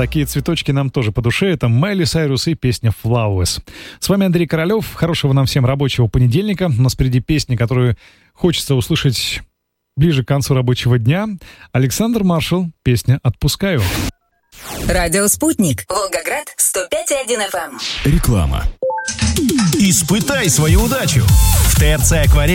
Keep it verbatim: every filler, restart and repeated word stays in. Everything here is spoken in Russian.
Такие цветочки нам тоже по душе. Это Майли Сайрус и песня «Flowers». С вами Андрей Королев. Хорошего нам всем рабочего понедельника. У нас впереди песни, которые хочется услышать ближе к концу рабочего дня. Александр Маршал, песня «Отпускаю». Радио «Спутник». Волгоград, сто пять и один эф эм. Реклама. Испытай свою удачу. В ТРЦ «Акварель»